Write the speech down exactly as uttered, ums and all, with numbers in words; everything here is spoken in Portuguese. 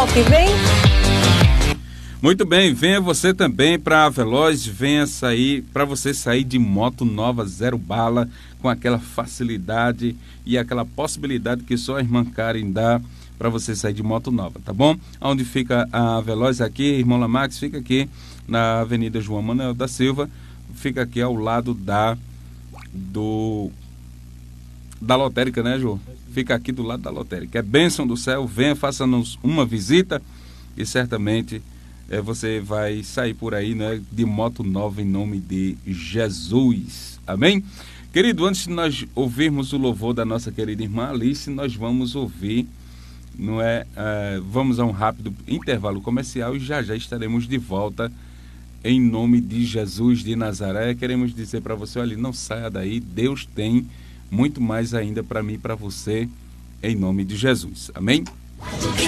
top, vem! Muito bem, venha você também para a Veloz, venha sair, para você sair de moto nova, zero bala, com aquela facilidade e aquela possibilidade que só a irmã Karen dá para você sair de moto nova, tá bom? Onde fica a Veloz aqui, irmão Lamax, fica aqui na Avenida João Manuel da Silva, fica aqui ao lado da do da lotérica, né, João? Fica aqui do lado da lotérica. É bênção do céu, venha, faça-nos uma visita e certamente é, você vai sair por aí, né, de moto nova em nome de Jesus. Amém? Querido, antes de nós ouvirmos o louvor da nossa querida irmã Alice, nós vamos ouvir, não é, é, vamos a um rápido intervalo comercial e já já estaremos de volta em nome de Jesus de Nazaré. Queremos dizer para você, olha, não saia daí, Deus tem muito mais ainda para mim e para você, em nome de Jesus. Amém?